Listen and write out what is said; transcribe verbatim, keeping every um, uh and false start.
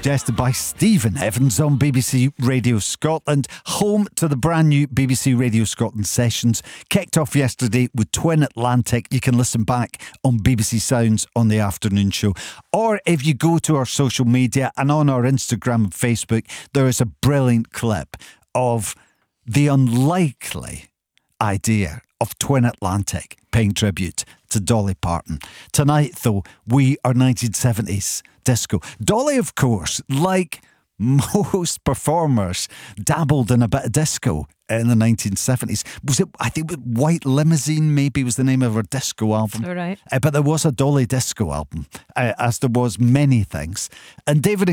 suggested by Stephen Evans on B B C Radio Scotland, home to the brand new B B C Radio Scotland sessions. Kicked off yesterday with Twin Atlantic. You can listen back on B B C Sounds on the afternoon show. Or if you go to our social media and on our Instagram and Facebook, there is a brilliant clip of the unlikely idea of Twin Atlantic paying tribute to Dolly Parton. Tonight, though, we are nineteen seventies disco. Dolly, of course, like most performers, dabbled in a bit of disco in the nineteen seventies. Was it, I think, White Limousine maybe was the name of her disco album. All right. Uh, but there was a Dolly disco album, uh, as there was many things. And David